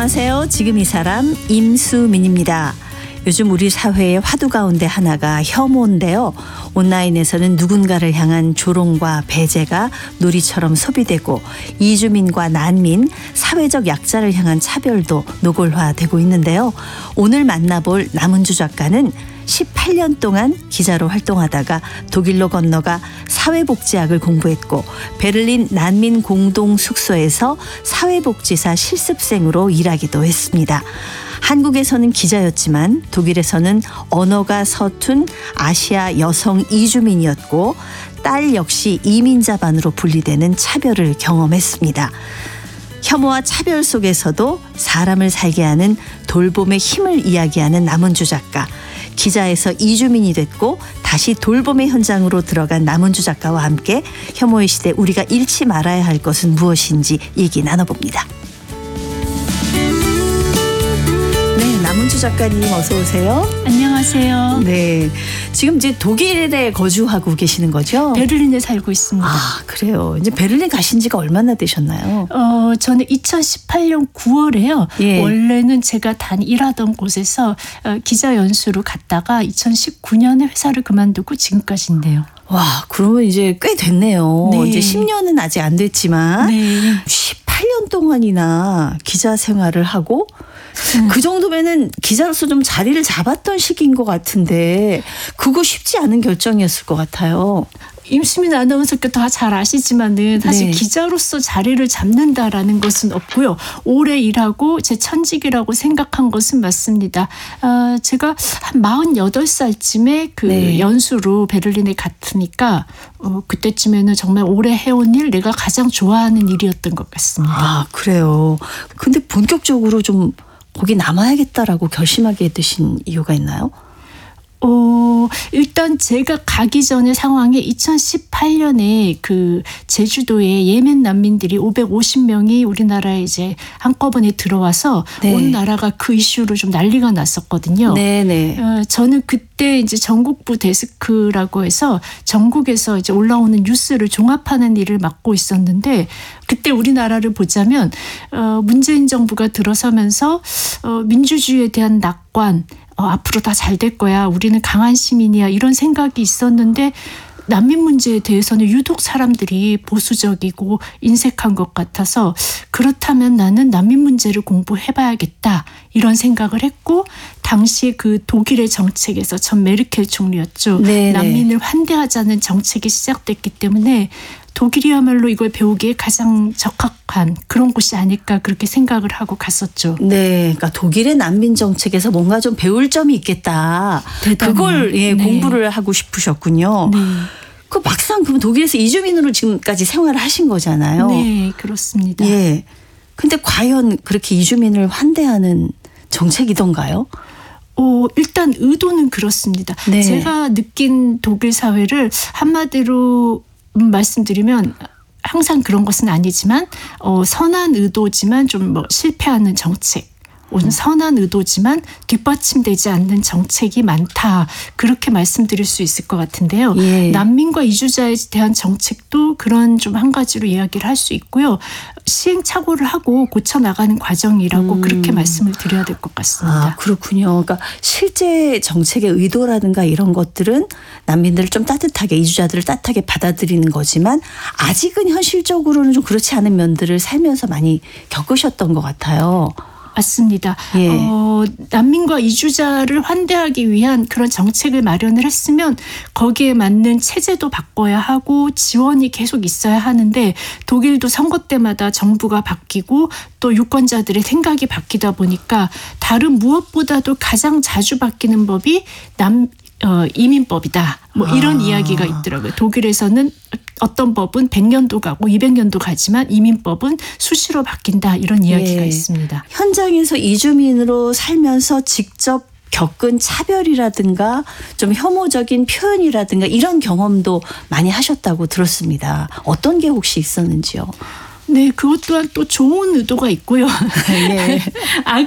안녕하세요. 지금 이 사람 임수민입니다. 요즘 우리 사회의 화두 가운데 하나가 혐오인데요. 온라인에서는 누군가를 향한 조롱과 배제가 놀이처럼 소비되고 이주민과 난민, 사회적 약자를 향한 차별도 노골화되고 있는데요. 오늘 만나볼 남은주 작가는 18년 동안 기자로 활동하다가 독일로 건너가 사회복지학을 공부했고 베를린 난민 공동 숙소에서 사회복지사 실습생으로 일하기도 했습니다. 한국에서는 기자였지만 독일에서는 언어가 서툰 아시아 여성 이주민이었고 딸 역시 이민자반으로 분리되는 차별을 경험했습니다. 혐오와 차별 속에서도 사람을 살게 하는 돌봄의 힘을 이야기하는 남은주 작가. 기자에서 이주민이 됐고 다시 돌봄의 현장으로 들어간 남은주 작가와 함께 혐오의 시대 우리가 잃지 말아야 할 것은 무엇인지 얘기 나눠봅니다. 네, 남은주 작가님 어서 오세요. 안녕하세요. 네, 지금 이제 독일에 거주하고 계시는 거죠? 베를린에 살고 있습니다. 아, 그래요. 이제 베를린 가신 지가 얼마나 되셨나요? 저는 2018년 9월에요. 예. 원래는 제가 일하던 곳에서 기자 연수로 갔다가 2019년에 회사를 그만두고 지금까지인데요. 와, 그러면 이제 꽤 됐네요. 네. 이제 10년은 아직 안 됐지만 네. 18년 동안이나 기자 생활을 하고 그 정도면은 기자로서 좀 자리를 잡았던 시기인 것 같은데 그거 쉽지 않은 결정이었을 것 같아요. 임수민 아나운서께 다 잘 아시지만은 사실 네. 기자로서 자리를 잡는다라는 것은 없고요. 오래 일하고 제 천직이라고 생각한 것은 맞습니다. 제가 한 48살쯤에 네. 연수로 베를린에 갔으니까 그때쯤에는 정말 오래 해온 일, 내가 가장 좋아하는 일이었던 것 같습니다. 아, 그래요. 근데 본격적으로 좀 거기 남아야겠다라고 결심하게 되신 이유가 있나요? 일단 제가 가기 전의 상황에 2018년에 그 제주도에 예멘 난민들이 550명이 우리나라에 이제 한꺼번에 들어와서 네. 온 나라가 그 이슈로 좀 난리가 났었거든요. 네네. 저는 그때 이제 전국부 데스크라고 해서 전국에서 이제 올라오는 뉴스를 종합하는 일을 맡고 있었는데 그때 우리나라를 보자면 문재인 정부가 들어서면서 민주주의에 대한 낙관 앞으로 다 잘 될 거야. 우리는 강한 시민이야. 이런 생각이 있었는데 난민 문제에 대해서는 유독 사람들이 보수적이고 인색한 것 같아서 그렇다면 나는 난민 문제를 공부해봐야겠다. 이런 생각을 했고 당시 그 독일의 정책에서 전 메르켈 총리였죠. 네네. 난민을 환대하자는 정책이 시작됐기 때문에 독일이야말로 이걸 배우기에 가장 적합한 그런 곳이 아닐까 그렇게 생각을 하고 갔었죠. 네, 그러니까 독일의 난민 정책에서 뭔가 좀 배울 점이 있겠다. 대단해요. 그걸 네. 공부를 하고 싶으셨군요. 네. 그 막상 그럼 독일에서 이주민으로 지금까지 생활을 하신 거잖아요. 네, 그렇습니다. 예. 근데 과연 그렇게 이주민을 환대하는 정책이던가요? 일단 의도는 그렇습니다. 네. 제가 느낀 독일 사회를 한마디로 말씀드리면 항상 그런 것은 아니지만 선한 의도지만 좀 실패하는 정책. 선한 의도지만 뒷받침되지 않는 정책이 많다. 그렇게 말씀드릴 수 있을 것 같은데요. 예. 난민과 이주자에 대한 정책도 그런 좀 한 가지로 이야기를 할 수 있고요. 시행착오를 하고 고쳐나가는 과정이라고 그렇게 말씀을 드려야 될 것 같습니다. 아, 그렇군요. 그러니까 실제 정책의 의도라든가 이런 것들은 난민들을 좀 따뜻하게 이주자들을 따뜻하게 받아들이는 거지만 아직은 현실적으로는 좀 그렇지 않은 면들을 살면서 많이 겪으셨던 것 같아요. 맞습니다. 예. 난민과 이주자를 환대하기 위한 그런 정책을 마련을 했으면 거기에 맞는 체제도 바꿔야 하고 지원이 계속 있어야 하는데 독일도 선거 때마다 정부가 바뀌고 또 유권자들의 생각이 바뀌다 보니까 다른 무엇보다도 가장 자주 바뀌는 법이 이민법이다. 이런 이야기가 있더라고요. 독일에서는 어떤 법은 100년도 가고 200년도 가지만 이민법은 수시로 바뀐다. 이런 이야기가 예. 있습니다. 현장에서 이주민으로 살면서 직접 겪은 차별이라든가 좀 혐오적인 표현이라든가 이런 경험도 많이 하셨다고 들었습니다. 어떤 게 혹시 있었는지요? 네, 그것 또한 또 좋은 의도가 있고요. 네.